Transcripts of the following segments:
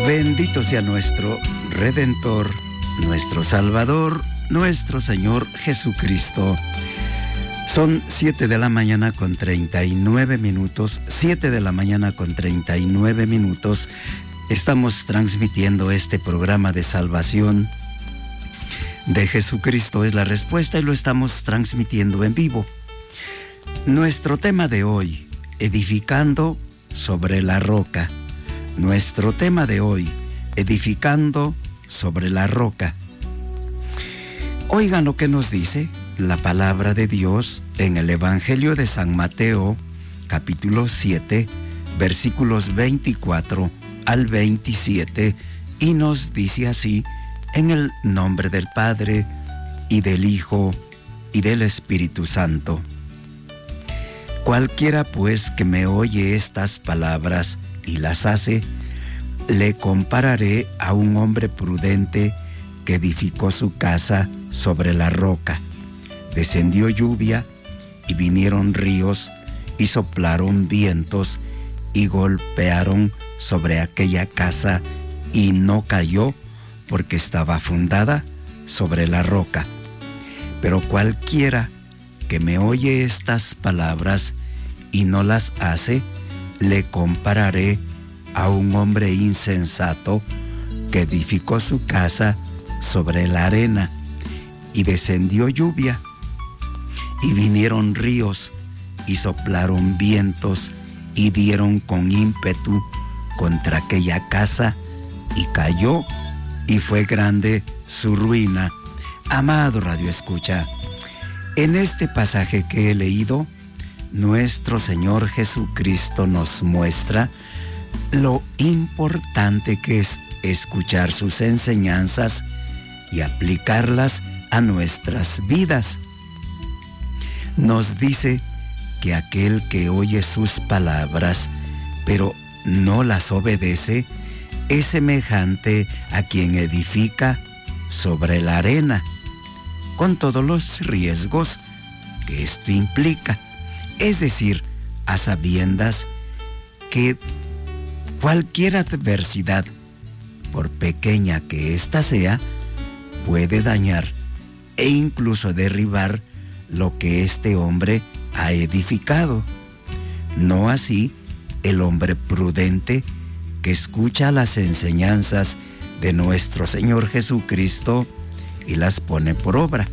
Bendito sea nuestro Redentor, nuestro Salvador, nuestro Señor Jesucristo. Son 7 de la mañana con 39 minutos, 7 de la mañana con 39 minutos. Estamos transmitiendo este programa de salvación de Jesucristo es la respuesta y lo estamos transmitiendo en vivo. Nuestro tema de hoy, edificando sobre la roca. Nuestro tema de hoy, edificando sobre la roca. Oigan lo que nos dice la palabra de Dios en el Evangelio de San Mateo, capítulo 7, versículos 24 al 27, y nos dice así, en el nombre del Padre, y del Hijo, y del Espíritu Santo. Cualquiera pues que me oye estas palabras y las hace, le compararé a un hombre prudente que edificó su casa sobre la roca. Descendió lluvia, y vinieron ríos, y soplaron vientos, y golpearon sobre aquella casa, y no cayó, porque estaba fundada sobre la roca. Pero cualquiera que me oye estas palabras y no las hace, le compararé a un hombre insensato que edificó su casa sobre la arena, y descendió lluvia, y vinieron ríos, y soplaron vientos, y dieron con ímpetu contra aquella casa, y cayó, y fue grande su ruina. Amado Radio Escucha, en este pasaje que he leído, nuestro Señor Jesucristo nos muestra lo importante que es escuchar sus enseñanzas y aplicarlas a nuestras vidas. Nos dice que aquel que oye sus palabras, pero no las obedece, es semejante a quien edifica sobre la arena, con todos los riesgos que esto implica. Es decir, a sabiendas que cualquier adversidad, por pequeña que ésta sea, puede dañar e incluso derribar lo que este hombre ha edificado. No así el hombre prudente que escucha las enseñanzas de nuestro Señor Jesucristo y las pone por obra.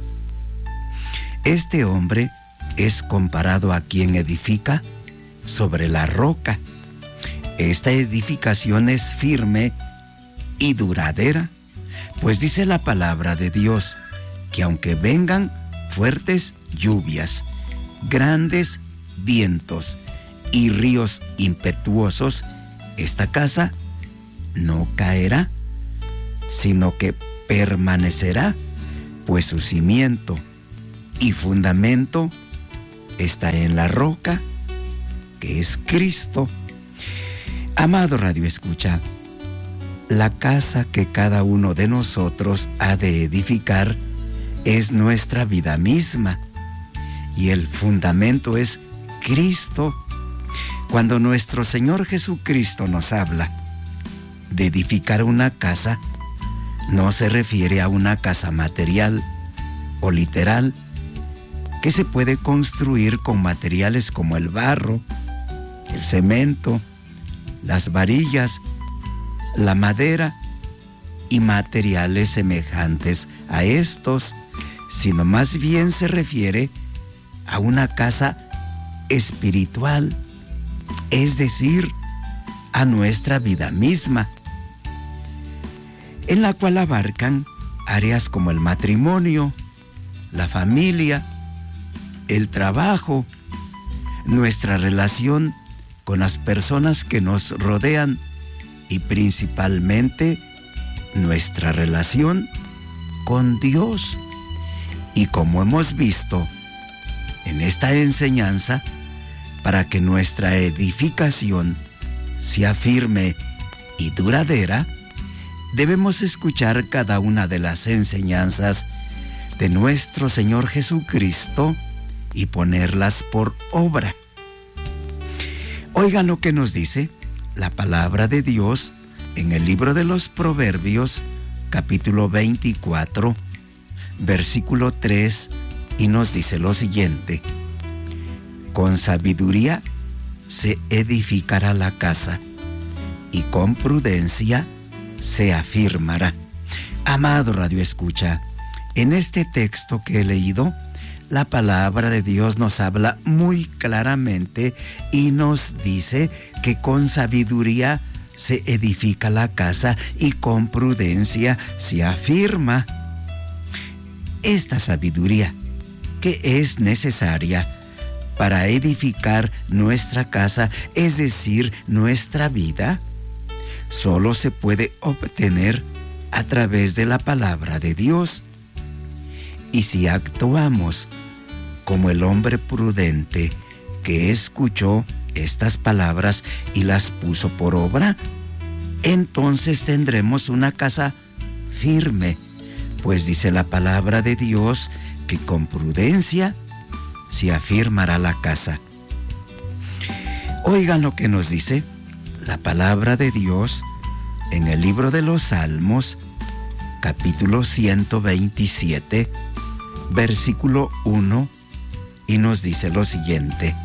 Este hombre es comparado a quien edifica sobre la roca. Esta edificación es firme y duradera, pues dice la palabra de Dios que aunque vengan fuertes lluvias, grandes vientos y ríos impetuosos, esta casa no caerá, sino que permanecerá, pues su cimiento y fundamento está en la roca, que es Cristo. Amado Radio Escucha, la casa que cada uno de nosotros ha de edificar es nuestra vida misma, y el fundamento es Cristo. Cuando nuestro Señor Jesucristo nos habla de edificar una casa, no se refiere a una casa material o literal que se puede construir con materiales como el barro, el cemento, las varillas, la madera y materiales semejantes a estos, sino más bien se refiere a una casa espiritual, es decir, a nuestra vida misma, en la cual abarcan áreas como el matrimonio, la familia, el trabajo, nuestra relación con las personas que nos rodean y principalmente nuestra relación con Dios. Y como hemos visto en esta enseñanza, para que nuestra edificación sea firme y duradera, debemos escuchar cada una de las enseñanzas de nuestro Señor Jesucristo y ponerlas por obra. Oigan lo que nos dice la palabra de Dios en el libro de los Proverbios, capítulo 24, versículo 3, y nos dice lo siguiente: con sabiduría se edificará la casa, y con prudencia se afirmará. Amado Radio Escucha, en este texto que he leído, la palabra de Dios nos habla muy claramente y nos dice que con sabiduría se edifica la casa y con prudencia se afirma. Esta sabiduría que es necesaria para edificar nuestra casa, es decir, nuestra vida, solo se puede obtener a través de la palabra de Dios. Y si actuamos como el hombre prudente que escuchó estas palabras y las puso por obra, entonces tendremos una casa firme, pues dice la palabra de Dios que con prudencia se afirmará la casa. Oigan lo que nos dice la palabra de Dios en el libro de los Salmos, capítulo 127, versículo 1, y nos dice lo siguiente: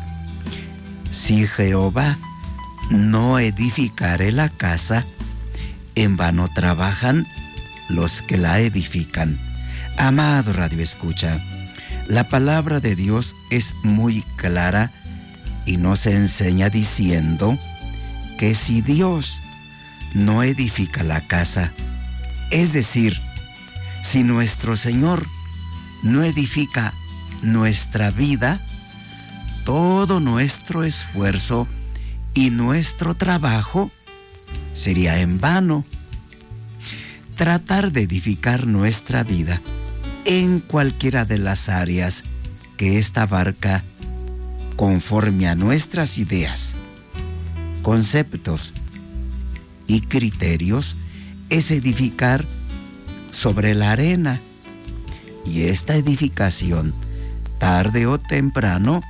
si Jehová no edificare la casa, en vano trabajan los que la edifican. Amado Radio Escucha, la palabra de Dios es muy clara y nos enseña diciendo que si Dios no edifica la casa, es decir, si nuestro Señor no edifica nuestra vida, todo nuestro esfuerzo y nuestro trabajo sería en vano. Tratar de edificar nuestra vida en cualquiera de las áreas que ésta abarca, conforme a nuestras ideas, conceptos y criterios, es edificar sobre la arena. Y esta edificación, tarde o temprano,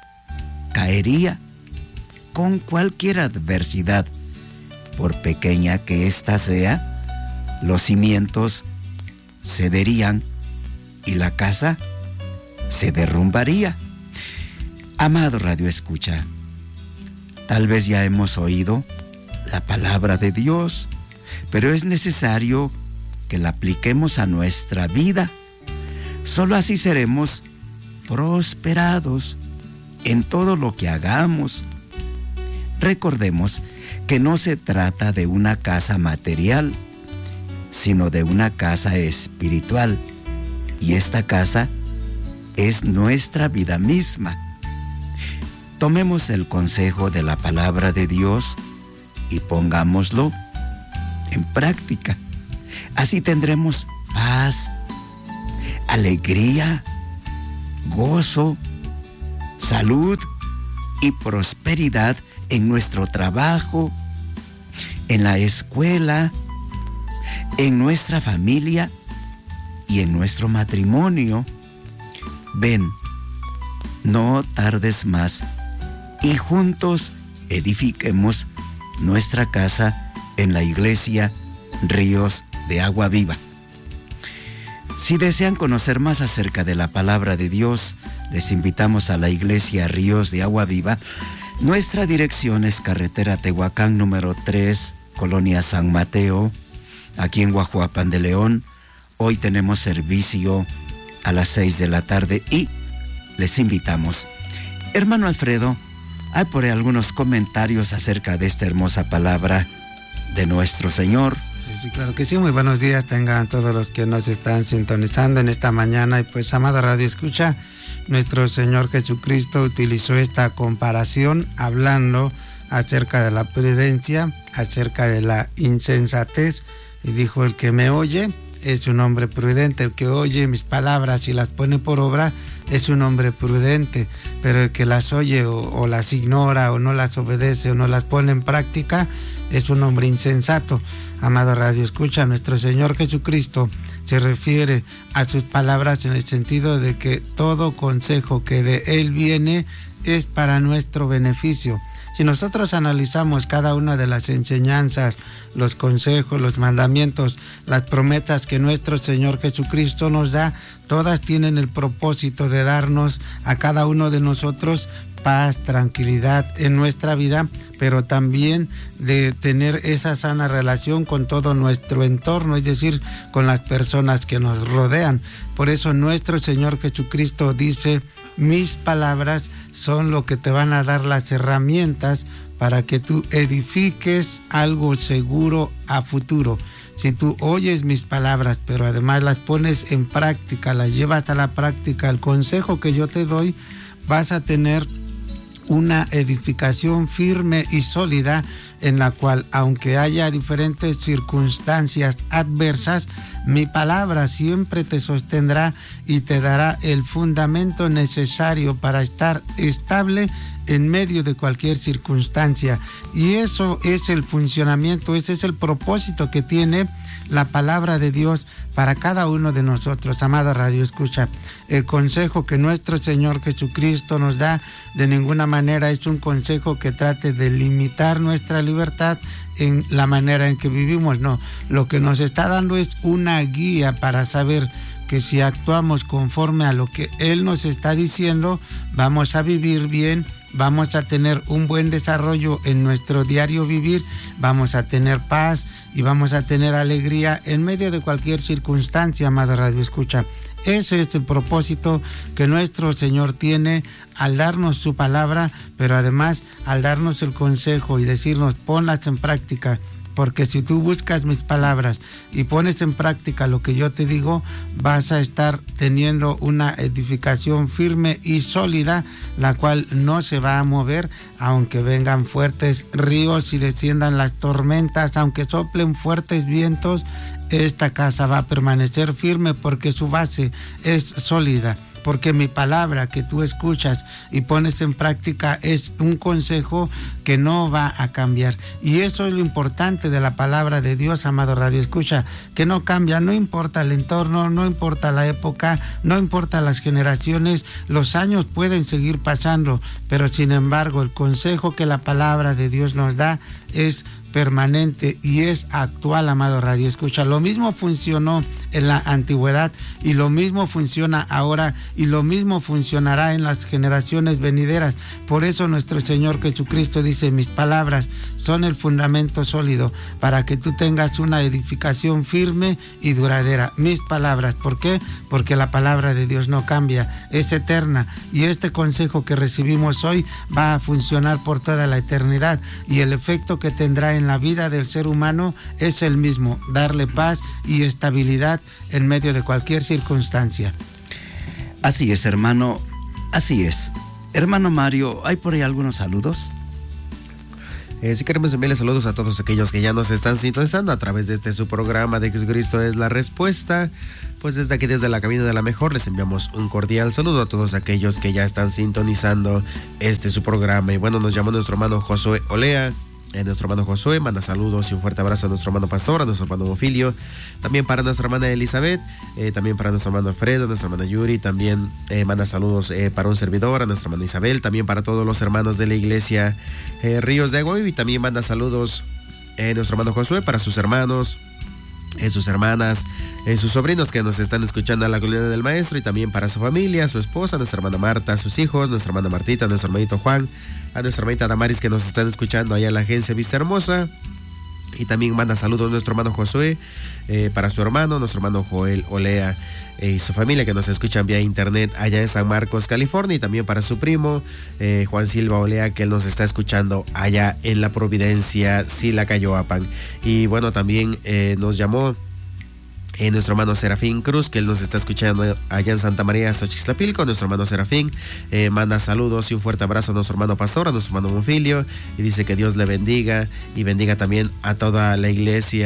caería con cualquier adversidad, por pequeña que ésta sea. Los cimientos cederían y la casa se derrumbaría. Amado Radio Escucha, tal vez ya hemos oído la palabra de Dios, pero es necesario que la apliquemos a nuestra vida. Solo así seremos prosperados en todo lo que hagamos. Recordemos que no se trata de una casa material, sino de una casa espiritual, y esta casa es nuestra vida misma. Tomemos el consejo de la palabra de Dios y pongámoslo en práctica. Así tendremos paz, alegría, gozo, salud y prosperidad en nuestro trabajo, en la escuela, en nuestra familia y en nuestro matrimonio. Ven, no tardes más y juntos edifiquemos nuestra casa en la iglesia Ríos de Agua Viva. Si desean conocer más acerca de la palabra de Dios, les invitamos a la iglesia Ríos de Agua Viva. Nuestra dirección es carretera Tehuacán número 3, Colonia San Mateo, aquí en Guajuapan de León. Hoy tenemos servicio a las 6 de la tarde y les invitamos. Hermano Alfredo, hay por ahí algunos comentarios acerca de esta hermosa palabra de nuestro Señor. Sí, claro que sí. Muy buenos días tengan todos los que nos están sintonizando en esta mañana. Y pues, amada Radio Escucha, nuestro Señor Jesucristo utilizó esta comparación hablando acerca de la prudencia, acerca de la insensatez, y dijo: el que me oye es un hombre prudente. El que oye mis palabras y las pone por obra es un hombre prudente, pero el que las oye o las ignora o no las obedece o no las pone en práctica es un hombre insensato. Amado Radio Escucha, nuestro Señor Jesucristo se refiere a sus palabras en el sentido de que todo consejo que de Él viene es para nuestro beneficio. Si nosotros analizamos cada una de las enseñanzas, los consejos, los mandamientos, las promesas que nuestro Señor Jesucristo nos da, todas tienen el propósito de darnos a cada uno de nosotros paz, tranquilidad en nuestra vida, pero también de tener esa sana relación con todo nuestro entorno, es decir, con las personas que nos rodean. Por eso nuestro Señor Jesucristo dice: mis palabras son lo que te van a dar las herramientas para que tú edifiques algo seguro a futuro. Si tú oyes mis palabras, pero además las pones en práctica, las llevas a la práctica, el consejo que yo te doy, vas a tener una edificación firme y sólida en la cual, aunque haya diferentes circunstancias adversas, mi palabra siempre te sostendrá y te dará el fundamento necesario para estar estable en medio de cualquier circunstancia. Y eso es el funcionamiento, ese es el propósito que tiene la palabra de Dios para cada uno de nosotros. Amada Radio Escucha, el consejo que nuestro Señor Jesucristo nos da de ninguna manera es un consejo que trate de limitar nuestra libertad en la manera en que vivimos. No, lo que nos está dando es una guía para saber que si actuamos conforme a lo que Él nos está diciendo, vamos a vivir bien, vamos a tener un buen desarrollo en nuestro diario vivir, vamos a tener paz y vamos a tener alegría en medio de cualquier circunstancia, amada Radio Escucha. Ese es el propósito que nuestro Señor tiene al darnos su palabra, pero además al darnos el consejo y decirnos: ponlas en práctica. Porque si tú buscas mis palabras y pones en práctica lo que yo te digo, vas a estar teniendo una edificación firme y sólida, la cual no se va a mover, aunque vengan fuertes ríos y desciendan las tormentas, aunque soplen fuertes vientos, esta casa va a permanecer firme porque su base es sólida. Porque mi palabra que tú escuchas y pones en práctica es un consejo que no va a cambiar. Y eso es lo importante de la palabra de Dios, amado Radio Escucha, que no cambia, no importa el entorno, no importa la época, no importa las generaciones, los años pueden seguir pasando, pero sin embargo el consejo que la palabra de Dios nos da es permanente y es actual, amado Radio Escucha. Lo mismo funcionó en la antigüedad y lo mismo funciona ahora y lo mismo funcionará en las generaciones venideras. Por eso nuestro Señor Jesucristo dice: mis palabras son el fundamento sólido para que tú tengas una edificación firme y duradera. Mis palabras, ¿por qué? Porque la palabra de Dios no cambia, es eterna, y este consejo que recibimos hoy va a funcionar por toda la eternidad, y el efecto que tendrá en la vida del ser humano es el mismo: darle paz y estabilidad en medio de cualquier circunstancia. Así es, hermano, así es. Hermano Mario, ¿hay por ahí algunos saludos? Sí, queremos enviarles saludos a todos aquellos que ya nos están sintonizando a través de su programa de Jesucristo es la Respuesta. Pues desde aquí, desde la cabina de La Mejor, les enviamos un cordial saludo a todos aquellos que ya están sintonizando su programa. Y bueno, nos llamó nuestro hermano Josué Olea. Nuestro hermano Josué manda saludos y un fuerte abrazo a nuestro hermano Pastor, a nuestro hermano Bonfilio, también para nuestra hermana Elizabeth, también para nuestro hermano Alfredo, nuestra hermana Yuri, también manda saludos para un servidor, a nuestra hermana Isabel, también para todos los hermanos de la iglesia Ríos de Agua, y también manda saludos nuestro hermano Josué para sus hermanos, sus hermanas, sus sobrinos que nos están escuchando a la colina del Maestro, y también para su familia, su esposa, nuestra hermana Marta, sus hijos, nuestra hermana Martita, nuestro hermanito Juan, a nuestra hermanita Damaris que nos están escuchando allá en la agencia Vista Hermosa. Y también manda saludos nuestro hermano Josué para su hermano, nuestro hermano Joel Olea y su familia que nos escuchan vía internet allá en San Marcos, California, y también para su primo Juan Silva Olea, que él nos está escuchando allá en La Providencia, Silacayoapan. Y bueno, también nos llamó nuestro hermano Serafín Cruz, que él nos está escuchando allá en Santa María, Xochitlapilco. Nuestro hermano Serafín manda saludos y un fuerte abrazo a nuestro hermano Pastor, a nuestro hermano Bonfilio, y dice que Dios le bendiga y bendiga también a toda la iglesia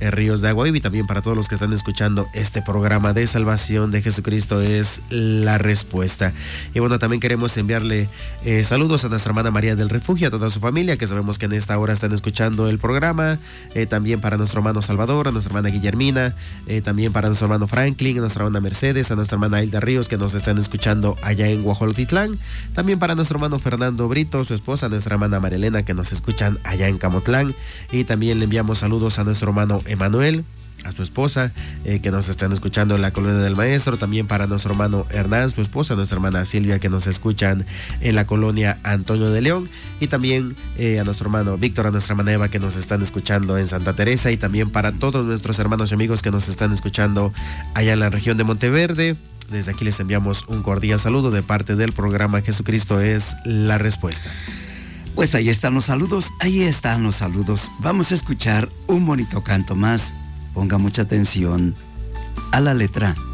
ríos de agua viva, y también para todos los que están escuchando este programa de salvación de Jesucristo es la respuesta. Y bueno, también queremos enviarle saludos a nuestra hermana María del Refugio, a toda su familia, que sabemos que en esta hora están escuchando el programa, también para nuestro hermano Salvador, a nuestra hermana Guillermina, también para nuestro hermano Franklin, a nuestra hermana Mercedes, a nuestra hermana Hilda Ríos, que nos están escuchando allá en Guajolotitlán, también para nuestro hermano Fernando Brito, su esposa, nuestra hermana Marilena, que nos escuchan allá en Camotlán, y también le enviamos saludos a nuestro hermano Emanuel, a su esposa, que nos están escuchando en la Colonia del Maestro, también para nuestro hermano Hernán, su esposa, nuestra hermana Silvia, que nos escuchan en la Colonia Antonio de León, y también a nuestro hermano Víctor, a nuestra hermana Eva, que nos están escuchando en Santa Teresa, y también para todos nuestros hermanos y amigos que nos están escuchando allá en la región de Monteverde. Desde aquí les enviamos un cordial saludo de parte del programa Jesucristo es la respuesta. Pues ahí están los saludos, Vamos a escuchar un bonito canto más. Ponga mucha atención a la letra.